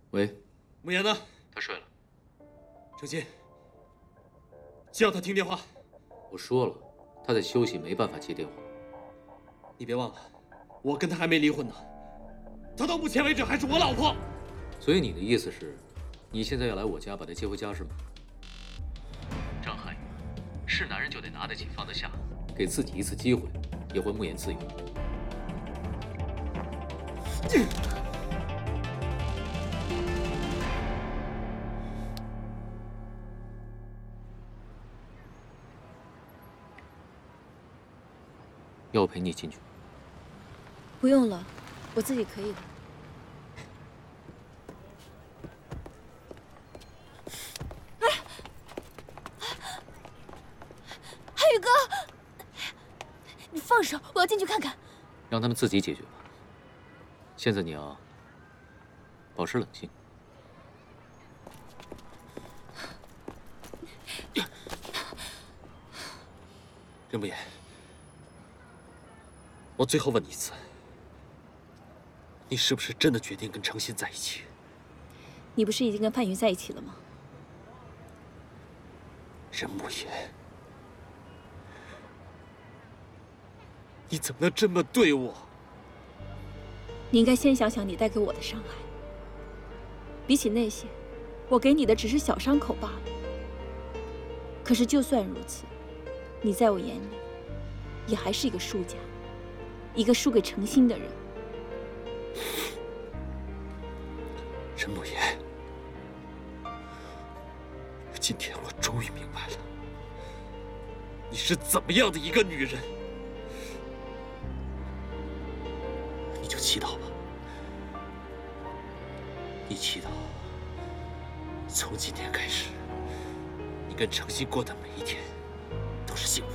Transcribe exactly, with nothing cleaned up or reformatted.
喂， 慕言呢？ 他睡了。 程心，叫他听电话。 我说了，他在休息，没办法接电话。 你别忘了，我跟他还没离婚呢，他到目前为止还是我老婆。 所以你的意思是，你现在要来我家把他接回家是吗？张翰宇，是男人就得拿得起放得下，给自己一次机会，也还慕言自由。要我陪你进去？ 不用了，我自己可以的。哎，汉宇哥，你放手，我要进去看看。 让他们自己解决吧。现在你要保持冷静。 任慕言，我最后问你一次，你是不是真的决定跟程心在一起？ 你不是已经跟范云在一起了吗？ 任慕言，你怎么能这么对我？ 你应该先想想你带给我的伤害。比起那些，我给你的只是小伤口罢了。可是就算如此，你在我眼里也还是一个输家，一个输给程心的人。 任慕言，今天我终于明白了，你是怎么样的一个女人。你就祈祷吧，你祈祷，从今天开始，你跟程心过的每一天都是幸福。